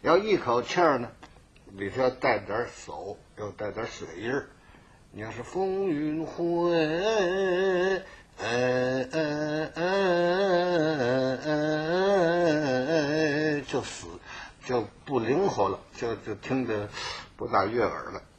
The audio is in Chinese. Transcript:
要一口气儿呢，里头要带点手，又带点水音儿。你要是风云会，就不灵活了，就听着不大悦耳了。